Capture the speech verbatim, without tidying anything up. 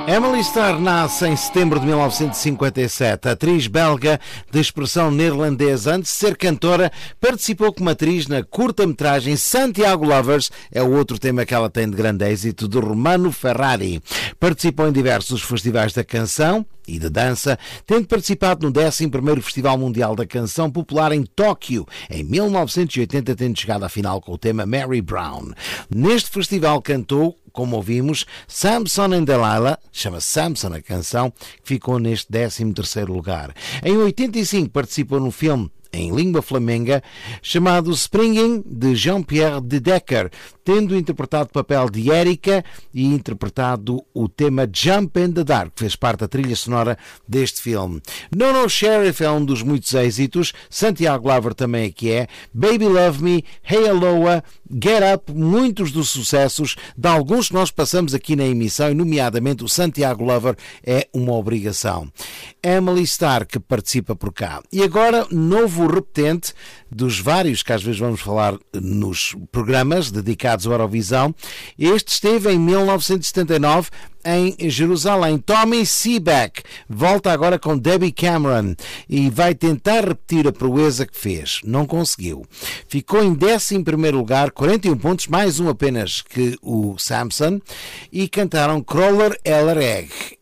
Emily Starr nasce em setembro de mil novecentos e cinquenta e sete. Atriz belga de expressão neerlandesa. Antes de ser cantora, participou como atriz na curta-metragem Santiago Lovers, é o outro tema que ela tem de grande êxito, de Romano Ferrari. Participou em diversos festivais da canção e de dança, tendo participado no décimo primeiro Festival Mundial da Canção Popular em Tóquio, em mil novecentos e oitenta, tendo chegado à final com o tema Mary Brown. Neste festival cantou, como ouvimos, Samson and Delilah, chama-se Samson a canção, que ficou neste décimo terceiro lugar. Em oitenta e cinco participou no filme em língua flamenga, chamado Springing, de Jean-Pierre de Decker, tendo interpretado o papel de Erika e interpretado o tema Jump in the Dark, que fez parte da trilha sonora deste filme. No No Sheriff é um dos muitos êxitos, Santiago Lover também aqui é, Baby Love Me, Hey Aloha, Get Up, muitos dos sucessos, de alguns que nós passamos aqui na emissão, e nomeadamente o Santiago Lover é uma obrigação. Emily Starr, que participa por cá. E agora, novo repetente dos vários que às vezes vamos falar nos programas dedicados à Eurovisão. Este esteve em mil novecentos e setenta e nove em Jerusalém. Tommy Seebeck volta agora com Debbie Cameron e vai tentar repetir a proeza que fez. Não conseguiu. Ficou em décimo primeiro lugar, quarenta e um pontos, mais um apenas que o Samson, e cantaram Crawler Eller Egg.